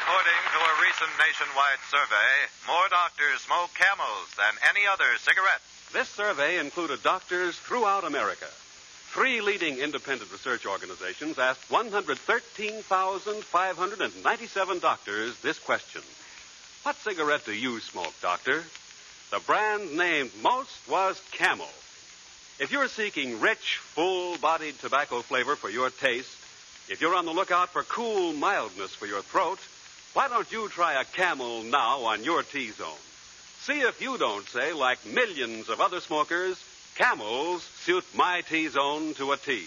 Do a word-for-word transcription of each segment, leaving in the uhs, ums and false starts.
According to a recent nationwide survey, more doctors smoke Camels than any other cigarette. This survey included doctors throughout America. Three leading independent research organizations asked one hundred thirteen thousand five hundred ninety-seven doctors this question. What cigarette do you smoke, doctor? The brand named most was Camel. If you're seeking rich, full-bodied tobacco flavor for your taste, if you're on the lookout for cool mildness for your throat, why don't you try a Camel now on your T-zone? See if you don't say, like millions of other smokers, Camels suit my T-zone to a T.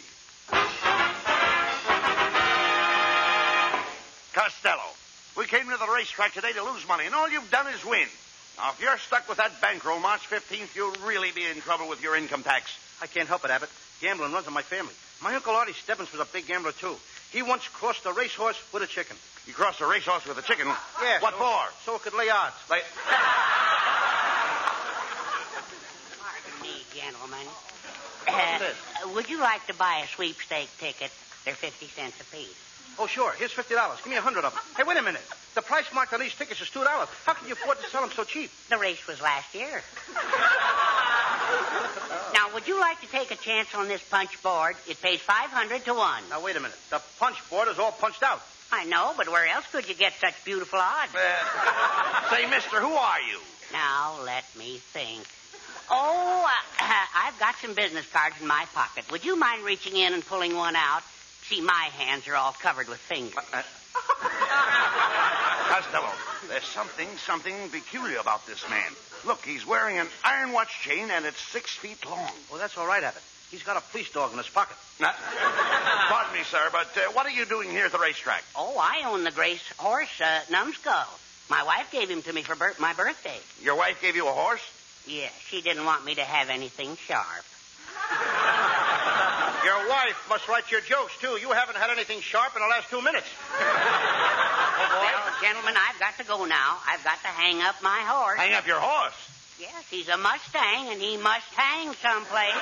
Costello, we came to the racetrack today to lose money, and all you've done is win. Now, if you're stuck with that bankroll March fifteenth, you'll really be in trouble with your income tax. I can't help it, Abbott. Gambling runs in my family. My Uncle Artie Stebbins was a big gambler, too. He once crossed a racehorse with a chicken. You crossed a racehorse with a chicken? Yeah. What so, for? So it could lay odds. Lay... Pardon me, gentlemen. Uh, would you like to buy a sweepstake ticket? They're fifty cents apiece. Oh, sure. Here's fifty dollars. Give me a hundred of them. Hey, wait a minute. The price marked on these tickets is two dollars. How can you afford to sell them so cheap? The race was last year. Now, would you like to take a chance on this punch board? It pays five hundred to one. Now, wait a minute. The punch board is all punched out. I know, but where else could you get such beautiful odds? Uh, say, mister, who are you? Now, let me think. Oh, uh, I've got some business cards in my pocket. Would you mind reaching in and pulling one out? See, my hands are all covered with fingers. Uh, Costello, there's something, something peculiar about this man. Look, he's wearing an iron watch chain, and it's six feet long. Well, that's all right, Abbott. He's got a police dog in his pocket. Uh, pardon me, sir, but uh, what are you doing here at the racetrack? Oh, I own the Grace horse, uh, Numbskull. My wife gave him to me for bir- my birthday. Your wife gave you a horse? Yeah, she didn't want me to have anything sharp. Your wife must write your jokes, too. You haven't had anything sharp in the last two minutes. Well, gentlemen, I've got to go now. I've got to hang up my horse. Hang up your horse? Yes, he's a Mustang, and he must hang someplace.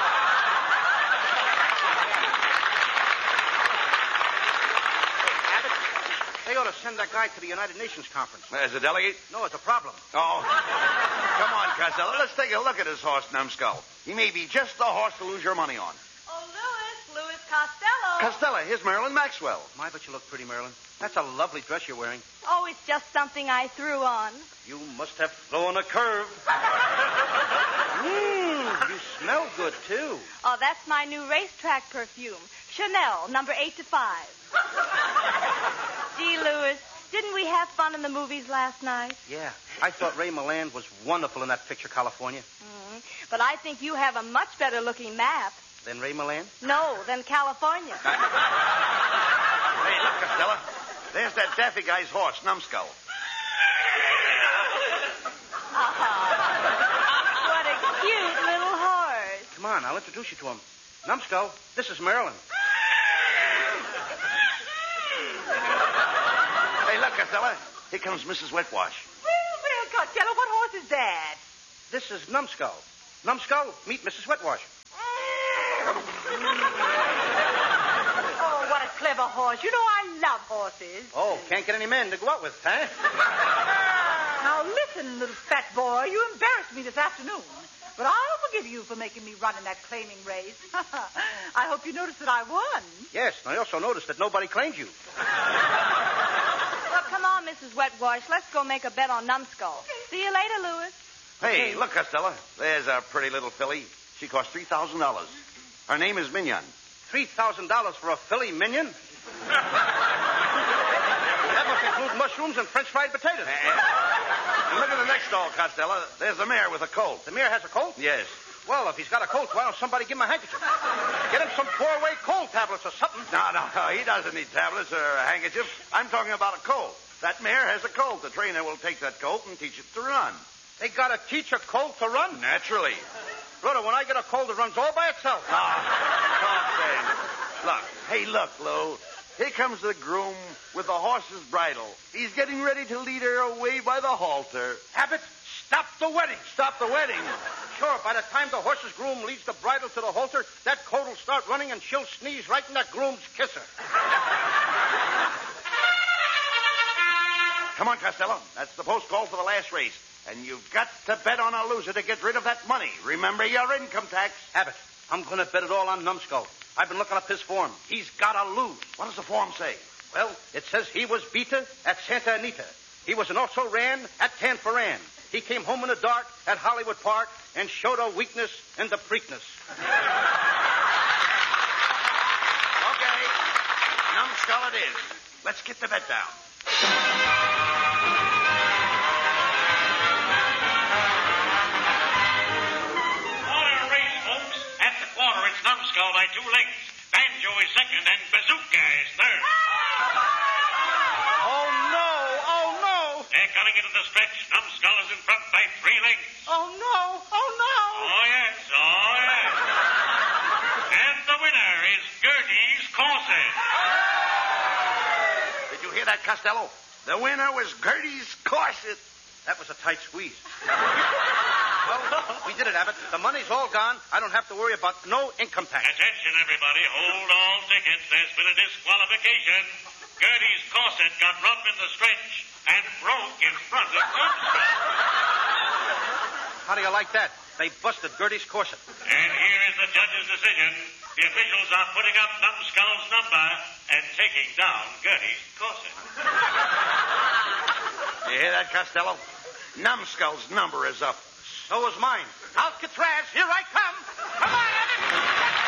Abbott, they ought to send that guy to the United Nations conference. As a delegate? No, it's a problem. Oh. Come on, Costello. Let's take a look at this horse, Numbskull. He may be just the horse to lose your money on. Oh, Louis, Louis Costello. Costello, here's Marilyn Maxwell. My, but you look pretty, Marilyn. That's a lovely dress you're wearing. Oh, it's just something I threw on. You must have flown a curve. Mmm, you smell good, too. Oh, that's my new racetrack perfume. Chanel, number eight to five. Gee, Louis, didn't we have fun in the movies last night? Yeah, I thought Ray Milland was wonderful in that picture, California. Mm-hmm. But I think you have a much better-looking map. Than Ray Milland? No, than California. Hey, look, Costello. There's that daffy guy's horse, Numbskull. Oh, what a cute little horse. Come on, I'll introduce you to him. Numbskull, this is Marilyn. Hey, look, Costello. Here comes Missus Wetwash. Well, well, Costello, what horse is that? This is Numbskull. Numbskull, meet Missus Wetwash. Oh, what a clever horse. You know I love horses. Oh, can't get any men to go out with, huh? Now, listen, little fat boy, you embarrassed me this afternoon. But I'll forgive you for making me run in that claiming race. I hope you noticed that I won. Yes, and I also noticed that nobody claimed you. Well, come on, Missus Wetwash. Let's go make a bet on Numbskull. See you later, Louis. Hey, look, Costello. There's a pretty little filly. She cost three thousand dollars. Her name is Mignon. Three thousand dollars for a filly minion? That must include mushrooms and French fried potatoes. And look at the next stall, Costello. There's the mare with a colt. The mare has a colt? Yes. Well, if he's got a colt, why don't somebody give him a handkerchief? Get him some four-way cold tablets or something. No, no, no. He doesn't need tablets or a handkerchief. I'm talking about a colt. That mare has a colt. The trainer will take that colt and teach it to run. They got to teach a colt to run? Naturally. Brother, when I get a colt, it runs all by itself. Ah, look, hey, look, Lou. Here comes the groom with the horse's bridle. He's getting ready to lead her away by the halter. Abbott, stop the wedding. Stop the wedding? Sure, by the time the horse's groom leads the bridle to the halter, that colt will start running and she'll sneeze right in that groom's kisser. Come on, Costello. That's the post call for the last race. And you've got to bet on a loser to get rid of that money. Remember your income tax. Abbott, I'm going to bet it all on Numbskull. I've been looking up his form. He's got to lose. What does the form say? Well, it says he was beater at Santa Anita. He was an also ran at Tanforan. He came home in the dark at Hollywood Park and showed a weakness in the Preakness. Okay. Numbskull it is. Let's get the bet down. Quarter race, folks. At the quarter, it's Numbskull by two lengths. Banjo is second, and Bazooka is third. Oh, no! Oh, no! They're coming into the stretch. Numbskull is in front by three lengths. Oh, no. Oh, no. Oh, yes. Oh, yes. And the winner is Gertie's Corset. Did you hear that, Costello? The winner was Gertie's Corset. That was a tight squeeze. Well, we did it, Abbott. The money's all gone. I don't have to worry about no income tax. Attention, everybody. Hold all tickets. There's been a disqualification. Gertie's Corset got rough in the stretch and broke in front of Numbskull. How do you like that? They busted Gertie's Corset. And here is the judge's decision. The officials are putting up Numbskull's number and taking down Gertie's Corset. You hear that, Costello? Numbskull's number is up. So is mine. Alcatraz, here I come.